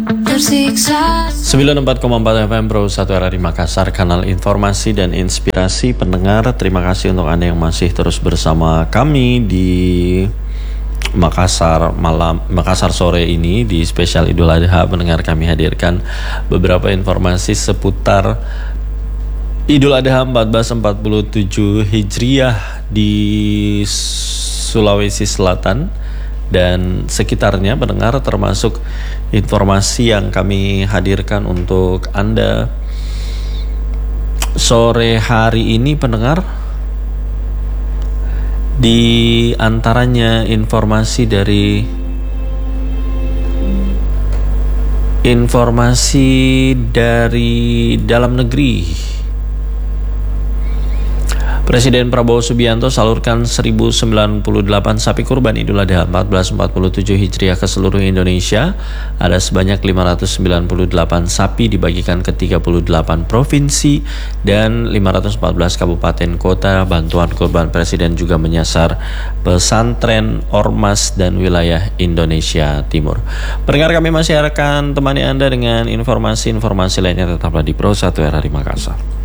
94,4 FM Pro 1 RRI Makassar, kanal informasi dan inspirasi pendengar. Terima kasih untuk Anda yang masih terus bersama kami di Makassar sore ini di spesial Idul Adha. Pendengar, kami hadirkan beberapa informasi seputar Idul Adha 1447 Hijriah di Sulawesi Selatan dan sekitarnya, pendengar, termasuk informasi yang kami hadirkan untuk Anda sore hari ini, pendengar. Di antaranya informasi dari dalam negeri. Presiden Prabowo Subianto salurkan 1098 sapi kurban Idul Adha 1447 Hijriah ke seluruh Indonesia. Ada sebanyak 598 sapi dibagikan ke 38 provinsi dan 514 kabupaten kota. Bantuan kurban Presiden juga menyasar pesantren, ormas, dan wilayah Indonesia Timur. Pendengar, kami masih akan temani Anda dengan informasi-informasi lainnya. Tetaplah di Pro 1 RRI Makassar.